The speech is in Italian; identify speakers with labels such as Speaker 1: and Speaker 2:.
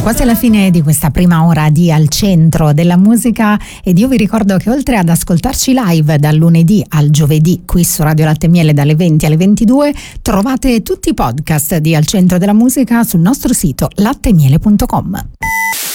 Speaker 1: quasi alla fine di questa prima ora di Al Centro della Musica ed io vi ricordo che oltre ad ascoltarci live dal lunedì al giovedì qui su Radio Latte e Miele dalle 20 alle 22 trovate tutti i podcast di Al Centro della Musica sul nostro sito lattemiele.com.